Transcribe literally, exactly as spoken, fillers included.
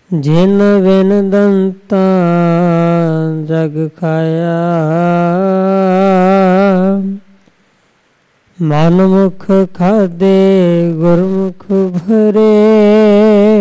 ਜਿਨ ਬਿਨ ਦੰਤਾ ਜਗ ਖਾਇਆ, ਮਨ ਮੁਖ ਖਾਦੇ ਗੁਰਮੁਖ ਭਰੇ,